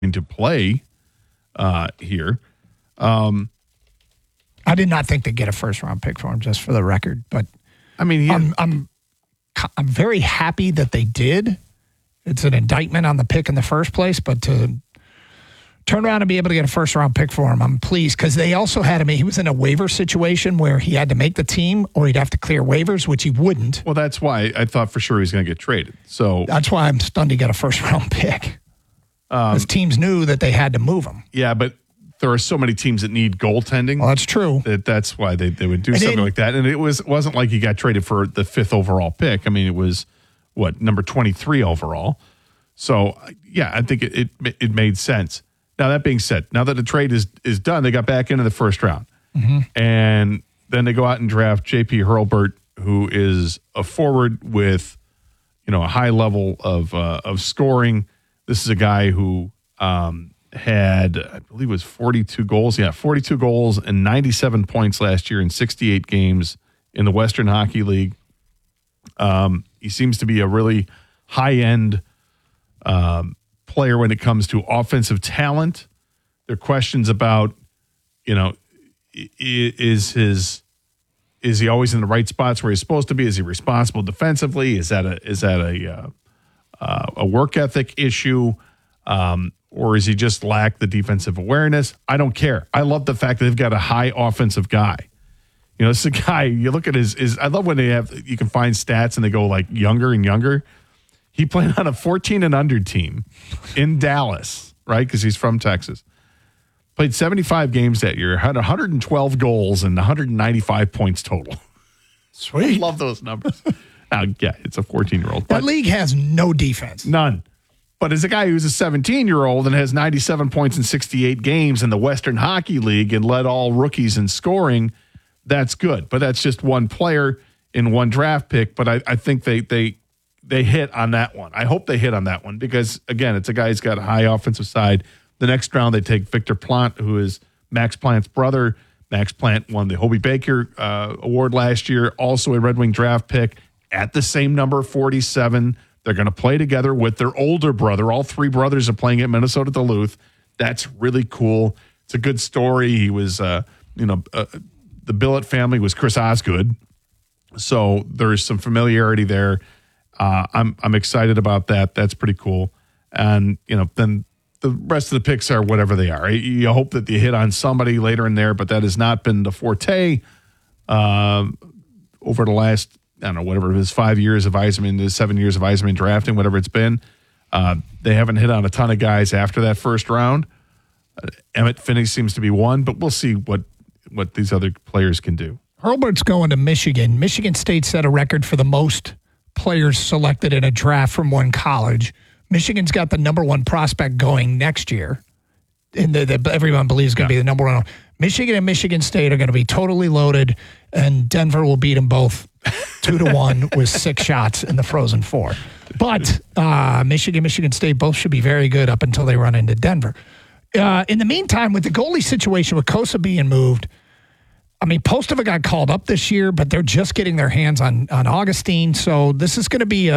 to play here. I did not think they'd get a first-round pick for him, just for the record. But I mean, I'm very happy that they did. It's an indictment on the pick in the first place, but to turn around and be able to get a first-round pick for him, I'm pleased, because they also had him. He was in a waiver situation where he had to make the team or he'd have to clear waivers, which he wouldn't. Well, that's why I thought for sure he was going to get traded. So that's why I'm stunned to get a first-round pick. Because teams knew that they had to move him. Yeah, but there are so many teams that need goaltending. Well, that's true. That's why they would do something like that. And it wasn't like he got traded for the 5th overall pick. I mean, it was, number 23 overall. So, yeah, I think it made sense. Now, that being said, now that the trade is done, they got back into the first round. Mm-hmm. And then they go out and draft J.P. Hurlburt, who is a forward with, a high level of scoring. This is a guy who had, I believe it was 42 goals. Yeah, 42 goals and 97 points last year in 68 games in the Western Hockey League. He seems to be a really high-end player when it comes to offensive talent. There are questions about, is he always in the right spots where he's supposed to be? Is he responsible defensively? Is that a work ethic issue? Or is he just lack the defensive awareness? I don't care. I love the fact that they've got a high offensive guy. This is a guy, you look at his I love when you can find stats and they go like younger and younger. He played on a 14 and under team in Dallas, right? Because he's from Texas. Played 75 games that year, had 112 goals and 195 points total. Sweet. I love those numbers. Now, yeah, it's a 14-year-old. That league has no defense. None. But as a guy who's a 17-year-old and has 97 points in 68 games in the Western Hockey League and led all rookies in scoring, that's good. But that's just one player in one draft pick. But I think they hit on that one. I hope they hit on that one because, again, it's a guy who's got a high offensive side. The next round, they take Victor Plant, who is Max Plant's brother. Max Plant won the Hobey Baker Award last year, also a Red Wing draft pick at the same number, 47. They're going to play together with their older brother. All three brothers are playing at Minnesota Duluth. That's really cool. It's a good story. He was, the Billett family was Chris Osgood. So there's some familiarity there. I'm excited about that. That's pretty cool. And, then the rest of the picks are whatever they are. You hope that you hit on somebody later in there, but that has not been the forte over the last, I don't know, whatever it is, 5 years of Yzerman, 7 years of Yzerman drafting, whatever it's been. They haven't hit on a ton of guys after that first round. Emmett Finney seems to be one, but we'll see what these other players can do. Hurlburt's going to Michigan. Michigan State set a record for the most players selected in a draft from one college. Michigan's got the number one prospect going next year. And everyone believes is going to be the number one. Michigan and Michigan State are going to be totally loaded, and Denver will beat them both 2-1 with 6 shots in the Frozen Four. But Michigan State both should be very good up until they run into Denver. In the meantime, with the goalie situation with Kosa being moved, I mean, Postova got called up this year, but they're just getting their hands on Augustine. So this is going to be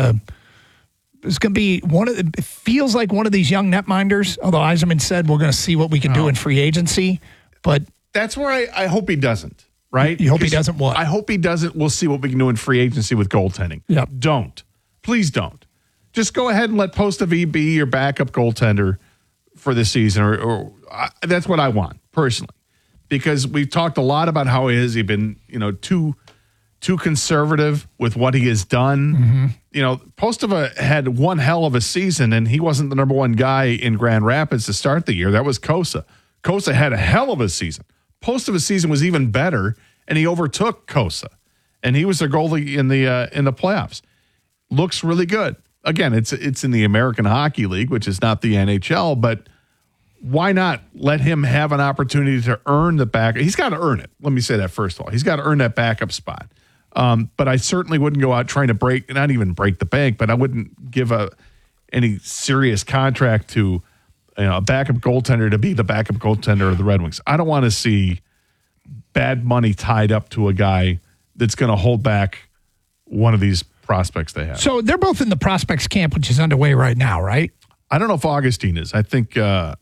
it feels like one of these young netminders, although Yzerman said we're going to see what we can do in free agency. But that's where I hope he doesn't, right? You hope he doesn't what? I hope he doesn't. We'll see what we can do in free agency with goaltending. Yep. Don't. Please don't. Just go ahead and let Postova be your backup goaltender for this season. Or that's what I want, personally. Because we've talked a lot about how he's been, too conservative with what he has done. Mm-hmm. Postova had one hell of a season, and he wasn't the number one guy in Grand Rapids to start the year. That was Kosa. Kosa had a hell of a season. Postova's season was even better, and he overtook Kosa. And he was their goalie in the playoffs. Looks really good. Again, it's in the American Hockey League, which is not the NHL, but why not let him have an opportunity to earn the back? He's got to earn it. Let me say that first of all. He's got to earn that backup spot. But I certainly wouldn't go out trying to not even break the bank, but I wouldn't give any serious contract to a backup goaltender to be the backup goaltender of the Red Wings. I don't want to see bad money tied up to a guy that's going to hold back one of these prospects they have. So they're both in the prospects camp, which is underway right now, right? I don't know if Augustine is. I think